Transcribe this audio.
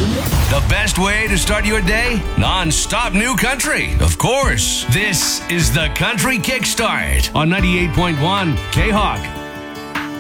The best way to start your day? Non-stop new country, of course. This is the Country Kickstart on 98.1 K-Hawk.